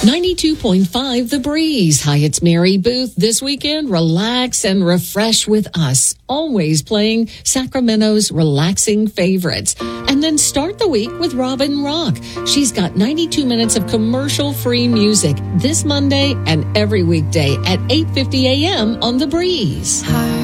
92.5 The Breeze. Hi, it's Mary Booth. This weekend, relax and refresh with us. Always playing Sacramento's relaxing favorites. And then start the week with Robin Rock. She's got 92 minutes of commercial-free music this Monday and every weekday at 8:50 a.m. on The Breeze. Hi.